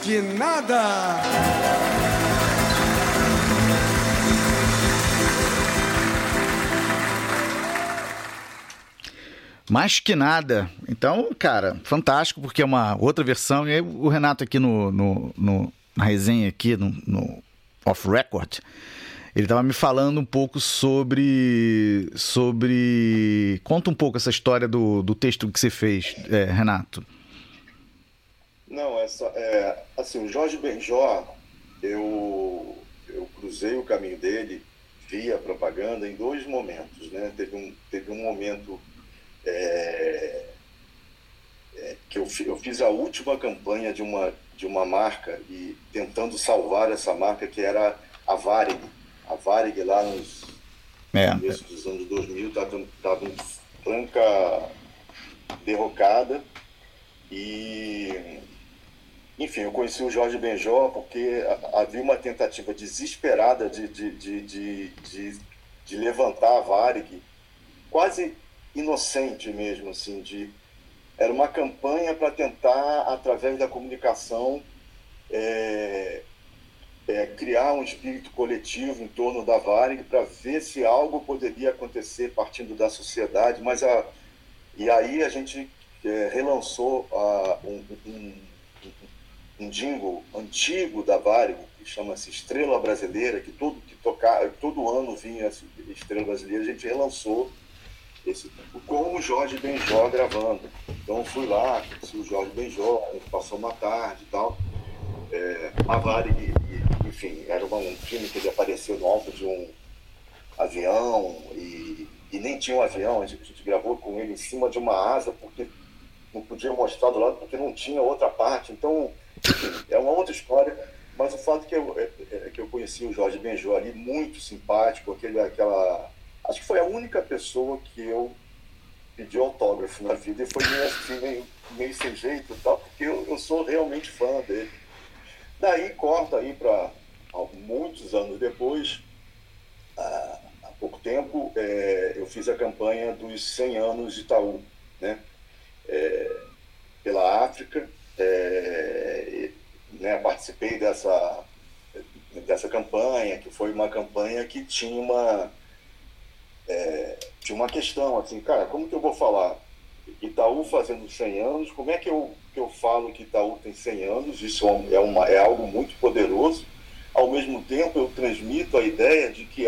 que nada! Mais que nada. Então, cara, fantástico, porque é uma outra versão. E aí o Renato aqui na resenha aqui, no Off Record, ele estava me falando um pouco sobre... Conta um pouco essa história do texto que você fez, Renato. Não, assim, o Jorge Benjor, eu cruzei o caminho dele via propaganda em dois momentos, né? Teve um momento que eu fiz a última campanha de uma marca e tentando salvar essa marca, que era a Varig. A Varig lá nos começo dos anos 2000 estava em franca derrocada e, enfim, eu conheci o Jorge Benjor porque havia uma tentativa desesperada de levantar a Varig, quase inocente mesmo, assim, era uma campanha para tentar, através da comunicação, criar um espírito coletivo em torno da Varig para ver se algo poderia acontecer partindo da sociedade, e aí a gente relançou um jingle antigo da Varig, que chama-se Estrela Brasileira, que todo ano vinha Estrela Brasileira, a gente relançou com o Jorge Benjor gravando. Então fui lá, conheci o Jorge Benjor, a gente passou uma tarde e tal. A Varig, enfim, era um filme que ele apareceu no alto de um avião e nem tinha um avião, a gente gravou com ele em cima de uma asa porque não podia mostrar do lado porque não tinha outra parte. Então, enfim, é uma outra história, mas o fato que eu conheci o Jorge Benjor ali, muito simpático, acho que foi a única pessoa que eu pedi autógrafo na vida e foi meio sem jeito e tal, porque eu sou realmente fã dele. Daí corta aí para muitos anos depois, há pouco tempo, eu fiz a campanha dos 100 anos de Itaú, né? Pela África, né? Participei dessa campanha, que foi uma campanha que tinha uma questão, assim, cara, como que eu vou falar Itaú fazendo 100 anos, como é que eu falo que Itaú tem 100 anos? Isso é algo muito poderoso. Ao mesmo tempo, eu transmito a ideia de que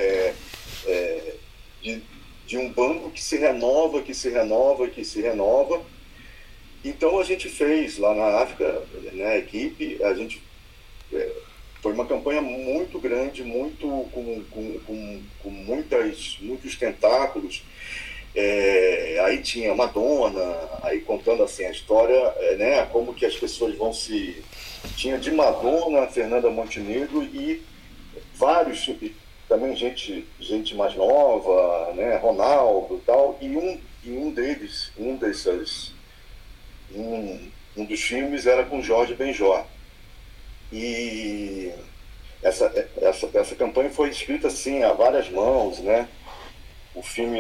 de um banco que se renova, que se renova, que se renova. Então, a gente fez lá na África, né, a equipe, foi uma campanha muito grande, com muitos tentáculos. Aí tinha Madonna, aí contando assim a história, né, como que as pessoas vão se... Tinha de Madonna, Fernanda Montenegro e vários, também gente mais nova, né, Ronaldo e tal, e um deles, um dos filmes era com Jorge Benjor. E essa campanha foi escrita assim a várias mãos, né? O filme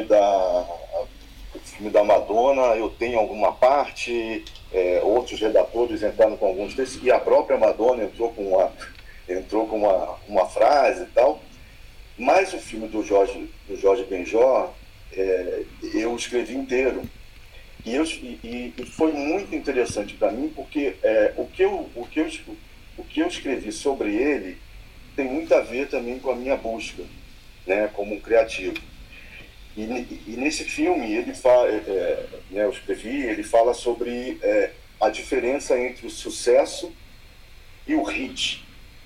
da Madonna, eu tenho alguma parte, outros redatores entraram com alguns textos, e a própria Madonna entrou com uma frase e tal. Mas o filme do Jorge Benjor, eu escrevi inteiro. E foi muito interessante para mim, porque o que eu escrevi sobre ele tem muito a ver também com a minha busca, né, como um criativo. E nesse filme, eu escrevi, ele fala sobre a diferença entre o sucesso e o hit.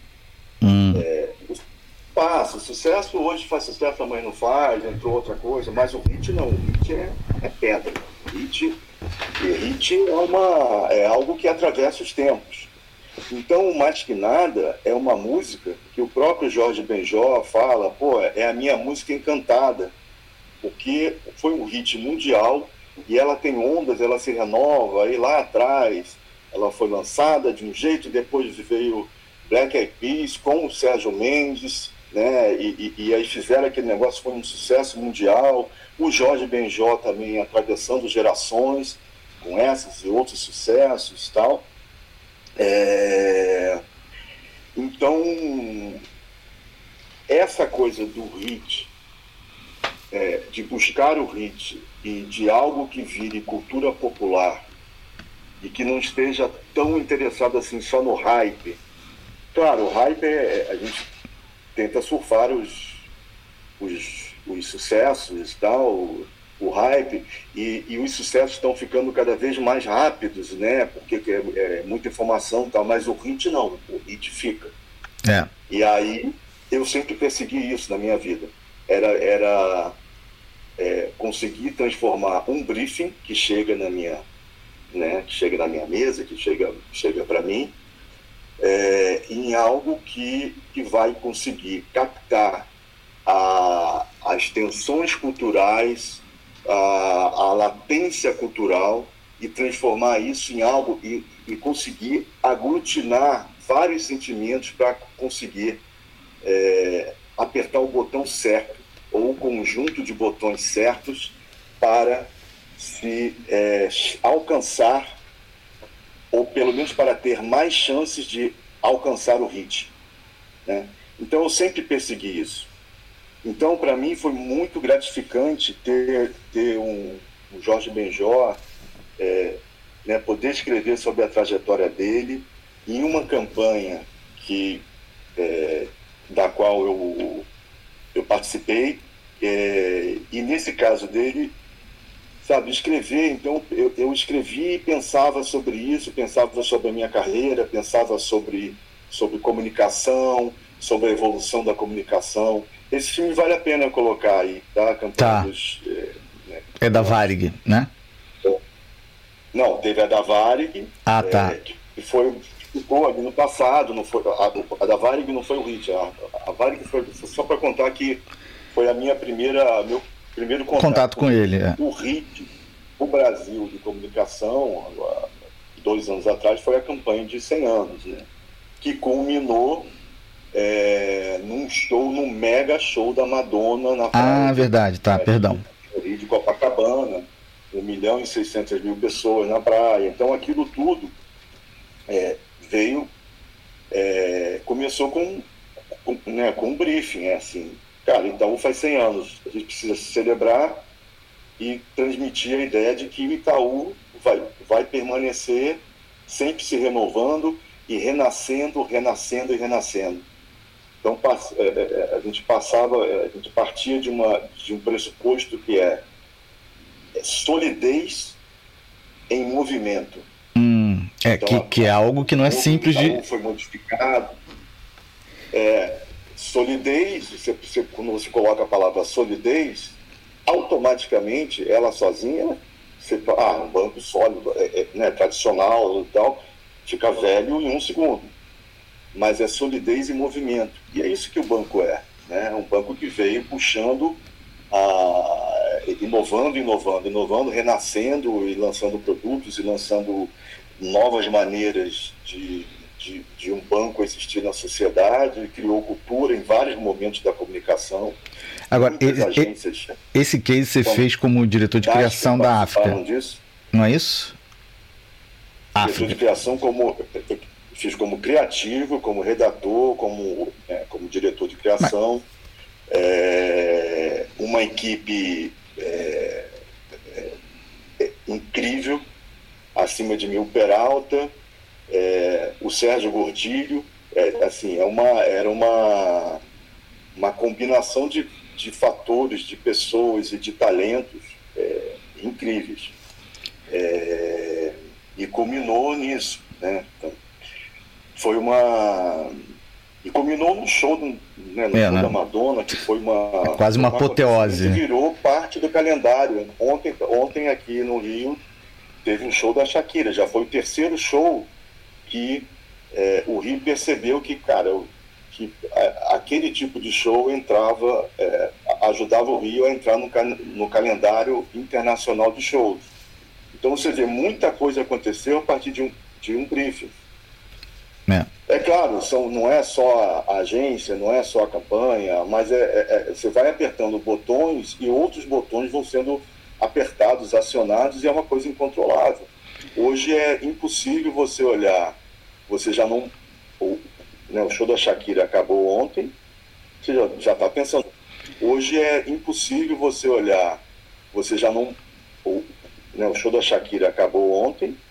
O sucesso hoje faz sucesso, amanhã não faz, entrou outra coisa, mas o hit não, o hit é pedra. Hit é algo que atravessa os tempos. Então, Mais Que Nada é uma música que o próprio Jorge Benjor fala, é a minha música encantada, porque foi um hit mundial e ela tem ondas, ela se renova, aí lá atrás ela foi lançada de um jeito, depois veio Black Eyed Peas com o Sérgio Mendes, né? E aí fizeram aquele negócio, foi um sucesso mundial. O Jorge Benjor também atravessando gerações com esses e outros sucessos e tal. Então, essa coisa do hit, de buscar o hit e de algo que vire cultura popular e que não esteja tão interessado assim só no hype. Claro, o hype a gente tenta surfar os sucessos e tal, o hype, e os sucessos estão ficando cada vez mais rápidos, né? Porque é muita informação e tal, mas o hit não, o hit fica. E aí eu sempre persegui isso na minha vida. Era conseguir transformar um briefing que chega na minha, né, que chega na minha mesa, que chega para mim, em algo que vai conseguir captar as tensões culturais, a latência cultural, e transformar isso em algo e conseguir aglutinar vários sentimentos para conseguir apertar o botão certo ou o conjunto de botões certos para se alcançar, ou pelo menos para ter mais chances de alcançar o hit, né? Então eu sempre persegui isso. Então para mim foi muito gratificante ter um Jorge Benjor, né, poder escrever sobre a trajetória dele em uma campanha da qual eu participei, e nesse caso dele, sabe, escrever. Então eu escrevi e pensava sobre isso, pensava sobre a minha carreira, pensava sobre comunicação, sobre a evolução da comunicação. Esse filme vale a pena colocar aí, tá? A campanha dos... É da Varig, né? Não, teve a da Varig, tá. que ficou ali no passado, não foi, a da Varig não foi o hit, a Varig foi, só para contar que foi meu primeiro contato com ele. O hit, o Brasil de comunicação, 2 anos atrás, foi a campanha de 100 anos, né? Que culminou num mega show da Madonna na praia. Verdade, perdão. De Copacabana, 1.600.000 pessoas na praia. Então aquilo tudo começou com um briefing, assim, cara, Itaú faz 100 anos, a gente precisa celebrar e transmitir a ideia de que o Itaú vai permanecer sempre se renovando e renascendo. Então a gente partia de um pressuposto que é solidez em movimento. Então, que é algo que não é simples de... Foi modificado. Solidez, quando você coloca a palavra solidez, automaticamente, ela sozinha, um banco sólido, né, tradicional e tal, fica velho em 1 segundo. Mas é solidez e movimento. E é isso que o banco é, né? É um banco que veio puxando, inovando, renascendo e lançando produtos e lançando novas maneiras de um banco existir na sociedade, criou cultura em vários momentos da comunicação. Agora, esse case você fez como diretor de criação da África, disso. Não é isso? Diretor de criação fiz como criativo, como redator, como diretor de criação. Uma equipe incrível, acima de 1.000 Peralta, o Sérgio Gordilho, era uma combinação de fatores, de pessoas e de talentos incríveis. E culminou nisso, né? Então, e culminou no show, show da Madonna, que foi quase uma apoteose. Que virou parte do calendário. Ontem aqui no Rio teve um show da Shakira, já foi o 3º show que o Rio percebeu que, que aquele tipo de show ajudava o Rio a entrar no calendário internacional de shows. Então você vê, muita coisa aconteceu a partir de um briefing. É claro, não é só a agência, não é só a campanha, mas você vai apertando botões e outros botões vão sendo apertados, acionados, e é uma coisa incontrolável. Hoje é impossível você olhar você já não... O show da Shakira acabou ontem, você já está pensando. Hoje é impossível você olhar, você já não... O show da Shakira acabou ontem,